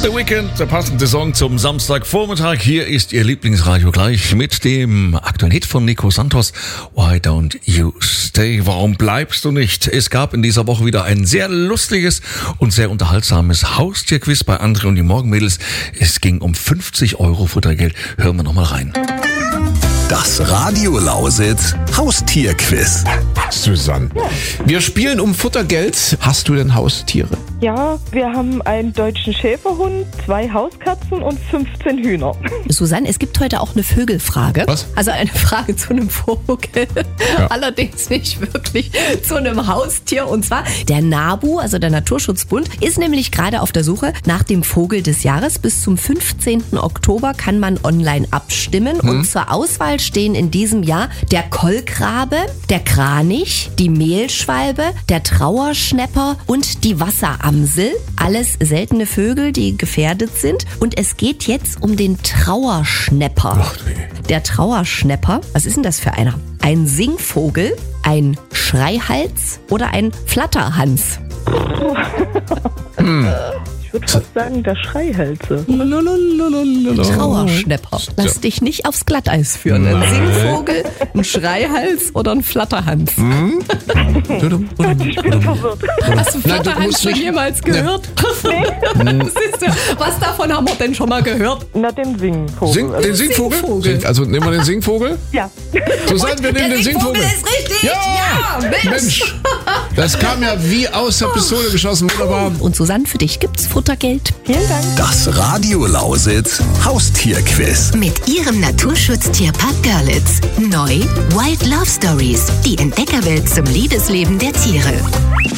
The Weeknd, der passende Song zum Samstagvormittag. Hier ist Ihr Lieblingsradio gleich mit dem aktuellen Hit von Nico Santos. Why don't you stay? Warum bleibst du nicht? Es gab in dieser Woche wieder ein sehr lustiges und sehr unterhaltsames Haustierquiz bei André und die Morgenmädels. Es ging um 50 € Futtergeld. Hören wir nochmal rein. Das Radio Lausitz Haustierquiz. Susanne, wir spielen um Futtergeld. Hast du denn Haustiere? Ja, wir haben einen deutschen Schäferhund, 2 Hauskatzen und 15 Hühner. Susanne, es gibt heute auch eine Vögelfrage. Was? Also eine Frage zu einem Vogel. Ja. Allerdings nicht wirklich zu einem Haustier. Und zwar der NABU, also der Naturschutzbund, ist nämlich gerade auf der Suche nach dem Vogel des Jahres. Bis zum 15. Oktober kann man online abstimmen. Und zur Auswahl stehen in diesem Jahr der Kolkrabe, der Kranich, die Mehlschwalbe, der Trauerschnäpper und die Wasseramsel. Alles seltene Vögel, die gefährdet sind. Und es geht jetzt um den Trauerschnäpper. Ach, nee. Der Trauerschnäpper, was ist denn das für einer? Ein Singvogel, ein Schreihals oder ein Flatterhans? Ich würde fast sagen, der Schreihälse. Trauerschnäpper. Lass dich nicht aufs Glatteis führen. Ein Singvogel, ein Schreihals oder ein Flatterhans. Ich bin verwirrt. Hast du Flatterhans schon jemals gehört? Siehst du, was davon haben wir denn schon mal gehört? Na, den Singvogel. Den Singvogel? Singvogel. Also nehmen wir den Singvogel? Ja. Susanne, wir nehmen den Singvogel. ist richtig! Ja! Mensch! Das kam ja wie aus der Pistole geschossen. Wunderbar. Und Susanne, für dich gibt's Futtergeld. Vielen Dank. Das Radio Lausitz Haustierquiz. Mit Ihrem Naturschutz-Tierpark Görlitz. Neu Wild Love Stories. Die Entdeckerwelt zum Liebesleben der Tiere.